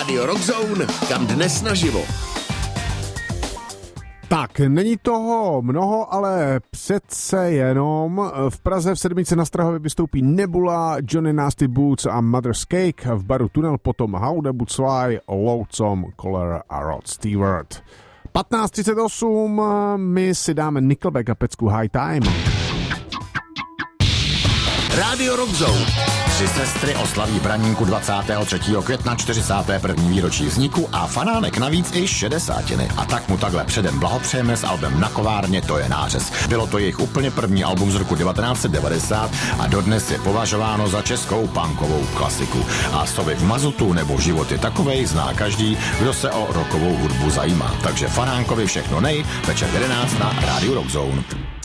Rádio Rockzone, kam dnes naživo. Tak, není toho mnoho, ale přece jenom v Praze v Sedmice na Strahově vystoupí Nebula, Johnny Nasty Boots a Mother's Cake, v baru Tunel potom Haude Buclaj, Lonesome Caller a Rod Stewart. 15:38, my si dáme Nickelback a pecku High Time. Rádio Rockzone. Tři sestry oslaví Braníku 23. května 41. výročí vzniku a fanánek navíc i 60. A tak mu takhle předem blahopřejeme s albem Na kovárně, to je nářez. Bylo to jejich úplně první album z roku 1990 a dodnes je považováno za českou punkovou klasiku. A Stovy v mazutu nebo Život je takovej zná každý, kdo se o rockovou hudbu zajímá. Takže fanánkovi všechno nej, večer 11 na Rádiu Rockzone.